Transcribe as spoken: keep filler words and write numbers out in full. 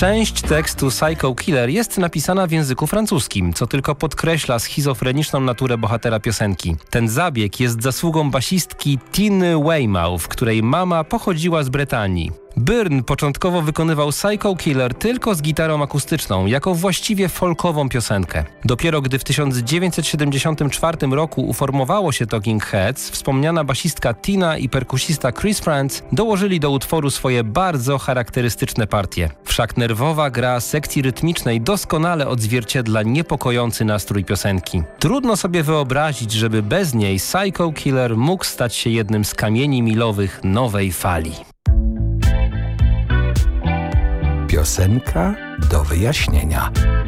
Część tekstu Psycho Killer jest napisana w języku francuskim, co tylko podkreśla schizofreniczną naturę bohatera piosenki. Ten zabieg jest zasługą basistki Tiny Weymouth, której mama pochodziła z Brytanii. Byrne początkowo wykonywał Psycho Killer tylko z gitarą akustyczną, jako właściwie folkową piosenkę. Dopiero gdy w tysiąc dziewięćset siedemdziesiątym czwartym roku uformowało się Talking Heads, wspomniana basistka Tina i perkusista Chris Frantz dołożyli do utworu swoje bardzo charakterystyczne partie. Wszak nerwowa gra sekcji rytmicznej doskonale odzwierciedla niepokojący nastrój piosenki. Trudno sobie wyobrazić, żeby bez niej Psycho Killer mógł stać się jednym z kamieni milowych nowej fali. Piosenka do wyjaśnienia.